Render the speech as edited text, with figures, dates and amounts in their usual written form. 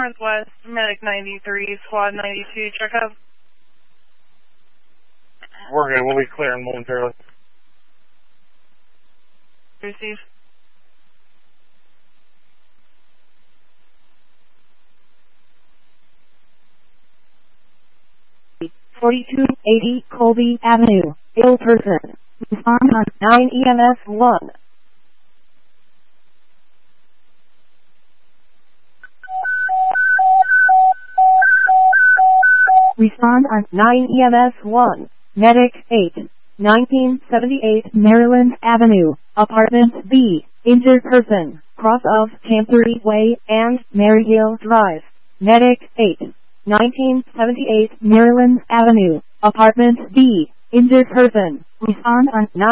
Northwest, Medic 93, Squad 92, check up. We're good. We'll be clearing momentarily. Receive. (4280) Colby Avenue, ill person. Respond on 9 EMS 1. Respond on 9 EMS 1. Medic 8. 1978 Maryland Avenue, Apartment B. Injured person, cross of Chancery Way and Maryhill Drive. Medic 8. 1978 Maryland Avenue, Apartment B. Injured person. Respond on 9.